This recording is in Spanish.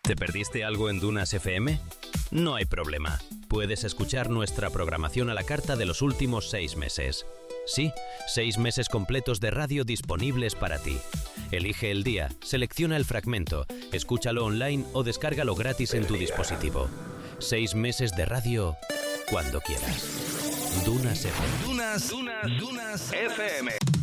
¿Te perdiste algo en Dunas FM? No hay problema. Puedes escuchar nuestra programación a la carta de los últimos 6 meses. Sí, 6 meses completos de radio disponibles para ti. Elige el día, selecciona el fragmento, escúchalo online o descárgalo gratis en tu dispositivo. 6 meses de radio cuando quieras. Dunas FM. Dunas FM.